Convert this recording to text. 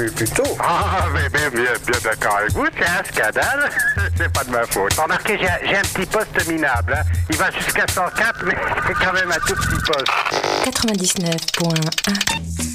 Plutôt. Ah, mais bien d'accord avec vous, c'est un scandale. C'est pas de ma faute. Remarquez, j'ai un petit poste minable. Hein. Il va jusqu'à 104, mais c'est quand même un tout petit poste. 99.1